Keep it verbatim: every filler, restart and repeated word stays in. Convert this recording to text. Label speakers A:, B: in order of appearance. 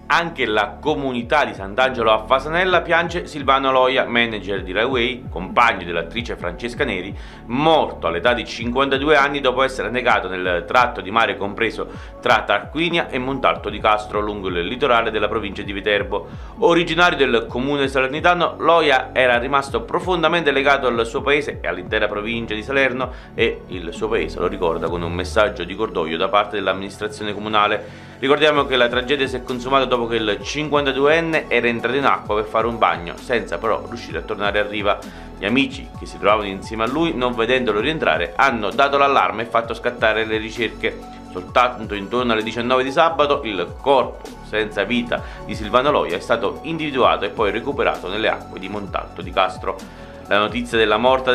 A: Anche la comunità di Sant'Angelo a Fasanella piange Silvano Loia, manager di Rai Way, compagno dell'attrice Francesca Neri, morto all'età di cinquantadue anni dopo essere annegato nel tratto di mare compreso tra Tarquinia e Montalto di Castro lungo il litorale della provincia di Viterbo. Originario del comune salernitano, Loia era rimasto profondamente legato al suo paese e all'intera provincia di Salerno, e il suo paese lo ricorda con un messaggio di cordoglio da parte dell'amministrazione comunale. Ricordiamo che la tragedia si è consumata dopo che il cinquantaduenne era entrato in acqua per fare un bagno, senza però riuscire a tornare a riva. Gli amici che si trovavano insieme a lui, non vedendolo rientrare, hanno dato l'allarme e fatto scattare le ricerche. Soltanto intorno alle diciannove di sabato il corpo senza vita di Silvano Loia è stato individuato e poi recuperato nelle acque di Montalto di Castro. La notizia della morte